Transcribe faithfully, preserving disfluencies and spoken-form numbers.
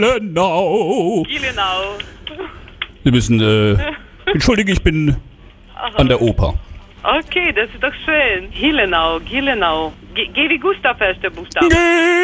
Gilenau. Gilenau. Sie müssen, äh, entschuldige, ich bin an der Oper. Okay, das ist doch schön. Gilenau, Gilenau. G, G wie Gustav, erster Buchstabe. G